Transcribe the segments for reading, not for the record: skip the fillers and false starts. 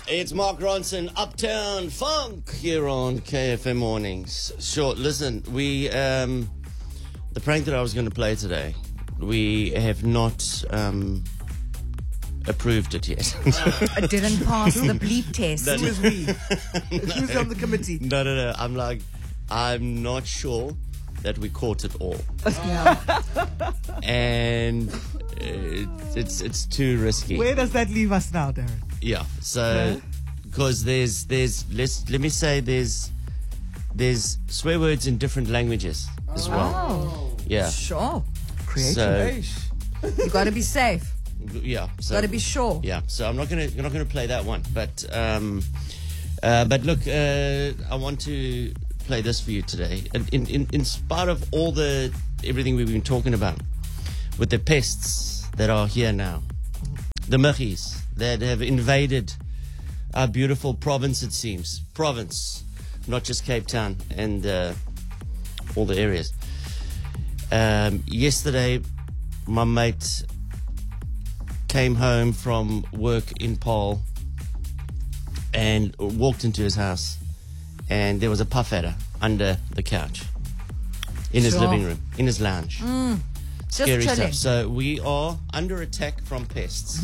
It's Mark Ronson, Uptown Funk, here on KFM Mornings. Sure, listen, the prank that I was going to play today, we have not approved it yet. It didn't pass the bleep test. Who is we? Who's on the committee? No. I'm not sure that we caught it all. Yeah. And it's too risky. Where does that leave us now, Darren? Yeah, so because there's let me say there's swear words in different languages as well. Oh, Yeah. sure. So You got to be safe. yeah. So Got to be sure. yeah. So I'm not gonna play that one, but look, I want to play this for you today. In spite of everything we've been talking about with the pests that are here now, the muggies that have invaded our beautiful province, it seems. Province, not just Cape Town and all the areas. Yesterday, my mate came home from work in Paarl and walked into his house, and there was a puff adder under the couch in his living room, in his lounge. Scary Just stuff. chilling. So we are under attack from pests.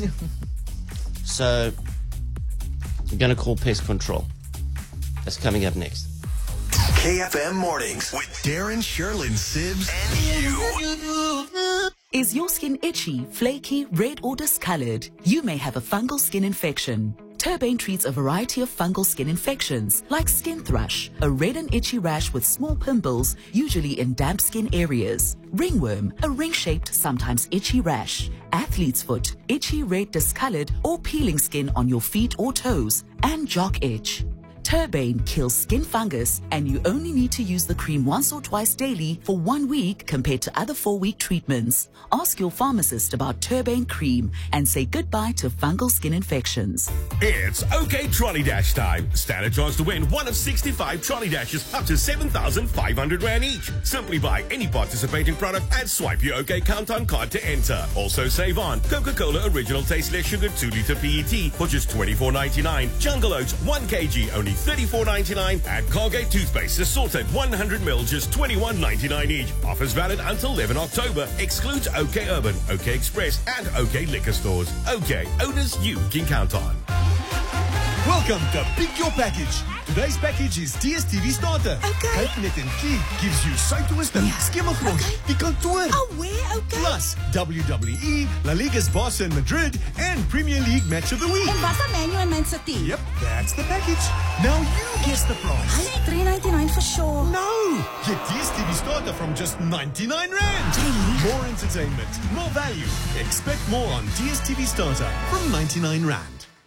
So I'm going to call pest control. That's coming up next. KFM Mornings with Darren, Sherlyn, Sibs, and you. Is your skin itchy, flaky, red or discolored? You may have a fungal skin infection. Turbane treats a variety of fungal skin infections like skin thrush, a red and itchy rash with small pimples, usually in damp skin areas. Ringworm, a ring-shaped, sometimes itchy rash. Athlete's foot, itchy, red, discolored or peeling skin on your feet or toes. And jock itch. Turbane kills skin fungus, and you only need to use the cream once or twice daily for 1 week compared to other 4-week treatments. Ask your pharmacist about Turbane cream and say goodbye to fungal skin infections. It's OK Trolley Dash time. Stand a chance to win one of 65 trolley dashes up to 7,500 Rand each. Simply buy any participating product and swipe your OK Countdown card to enter. Also save on Coca-Cola Original Tasteless Sugar 2-liter PET for just $24.99. Jungle Oats 1 kg only $34.99, and Colgate toothpaste assorted 100ml just $21.99 each. Offers valid until 11 October. Excludes OK Urban, OK Express, and OK Liquor Stores. OK, owners you can count on. Welcome to Pick Your Package. Today's package is DStv Starter. Okay. Kyknet en Kyk gives you Suidooster, Skimmelgrond, die kantoor. Oh, where? Okay. Plus WWE, La Liga's boss in Madrid, and Premier League Match of the Week. En wat van Man U en Man City? Yep, that's the package. Now you guess the price. $3.99 for sure. No! Get DStv Starter from just 99 Rand. More entertainment, more value. Expect more on DStv Starter from 99 Rand.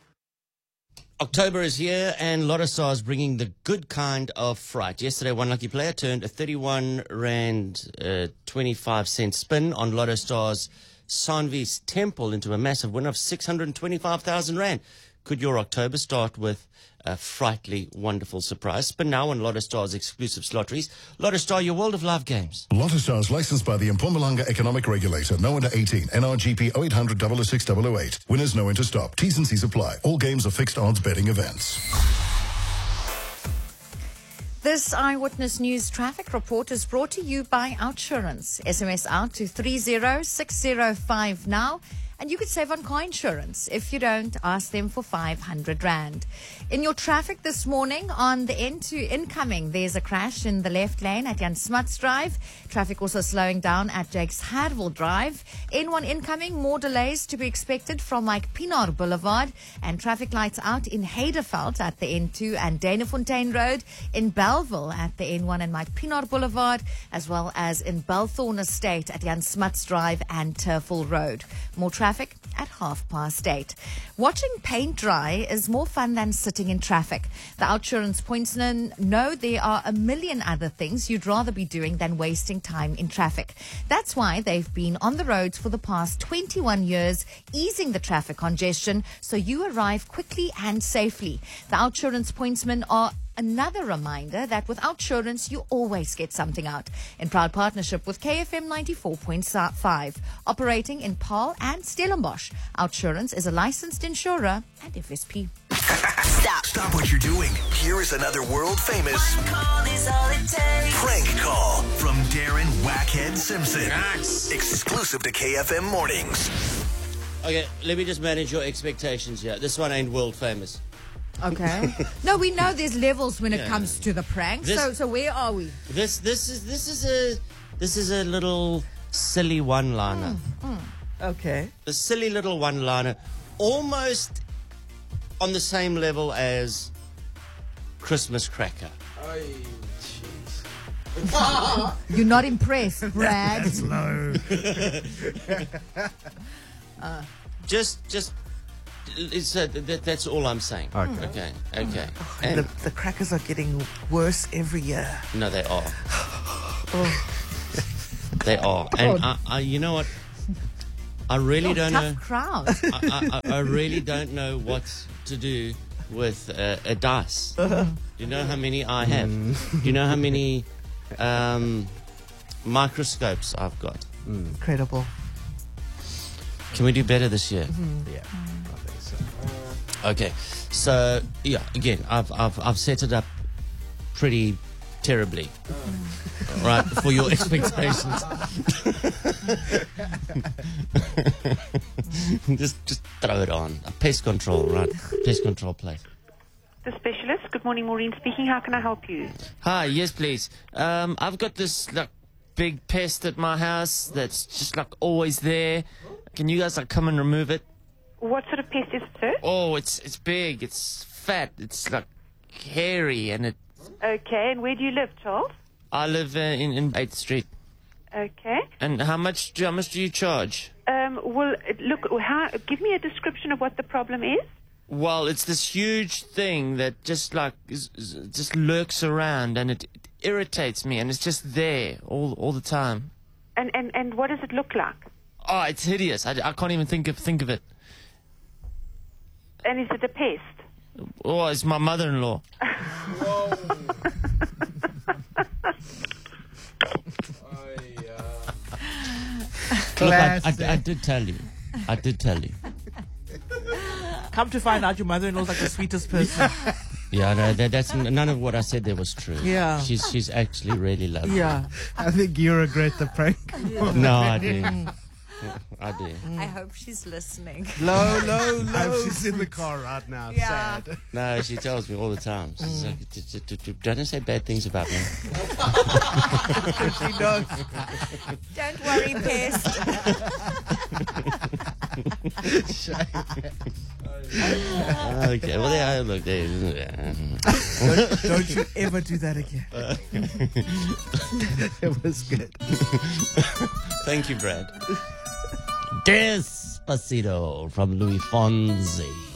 October is here, and Lotto Stars bringing the good kind of fright. Yesterday, one lucky player turned a 31 Rand 25 cent spin on Lotto Stars Sanvi's Temple into a massive win of 625,000 Rand. Could your October start with a frightfully wonderful surprise? Spin now on Lotto Stars exclusive slotteries. Lotto Star, your world of love games. Lotto Stars licensed by the Mpumalanga Economic Regulator. No under 18. NRGP 0800 006 008. Winners no enter stop. T's and C's apply. All games are fixed odds betting events. This Eyewitness News traffic report is brought to you by Outsurance. SMS out to 30605 now. And you could save on car insurance. If you don't, ask them for 500 Rand. In your traffic this morning on the N2 incoming, there's a crash in the left lane at Jan Smuts Drive. Traffic also slowing down at Jakes Harwell Drive. N1 incoming, more delays to be expected from Mike Pienaar Boulevard. And traffic lights out in Heideveld at the N2 and Danafontein Road. In Belleville at the N1 and Mike Pienaar Boulevard, as well as in Belthorn Estate at Jan Smuts Drive and Turfel Road. More traffic at 8:30. Watching paint dry is more fun than sitting in traffic. The Outsurance pointsmen know there are a million other things you'd rather be doing than wasting time in traffic. That's why they've been on the roads for the past 21 years, easing the traffic congestion so you arrive quickly and safely. The Outsurance pointsmen are another reminder that with Outsurance, you always get something out. In proud partnership with KFM 94.5, operating in Paarl and Stellenbosch. Outsurance is a licensed insurer and FSP. Stop what you're doing. Here is another world famous prank call from Darren Wackhead Simpson. Exclusive to KFM Mornings. Okay, let me just manage your expectations here. This one ain't world famous. Okay. No, we know there's levels when it comes to the prank. So where are we? This is a little silly one-liner. Okay. A silly little one-liner, almost on the same level as Christmas cracker. You're not impressed, Brad. That's low. That's all I'm saying. Okay. And the crackers are getting worse every year. No, they are. They are. And you know what? I really don't know. Tough crowd. I really don't know what to do with a dice. Do you know how many I have? Do you know how many microscopes I've got? Incredible. Can we do better this year? Yeah, I think so. Okay, so yeah, again, I've set it up pretty terribly, right, for your expectations. just throw it on. Pest control, right? Pest control place. The specialist. Good morning, Maureen speaking. How can I help you? Hi, yes, please. I've got this big pest at my house that's just always there. Can you guys come and remove it? What sort of pest is it, sir? Oh, it's big. It's fat. It's hairy, and it. Okay, and where do you live, Charles? I live in 8th Street. Okay. And how much do you charge? Well, look, give me a description of what the problem is. Well, it's this huge thing that just just lurks around, and it irritates me, and it's just there all the time. And what does it look like? Oh, it's hideous. I can't even think of it. And is it a pest? Oh, it's my mother-in-law. Look, I did tell you. Come to find out, your mother-in-law's like the sweetest person. Yeah, no, that's none of what I said there was true. Yeah. She's actually really lovely. Yeah. I think you regret the prank. No, I do. I do. I hope she's listening. Low. She's in the car right now. Yeah. Sad. No, she tells me all the time. She's like, don't say bad things about me. She knows. Don't worry, pest. Okay, well, there, look, there. Don't you ever do that again. It was good. Thank you, Brad. Despacito from Louis Fonsi.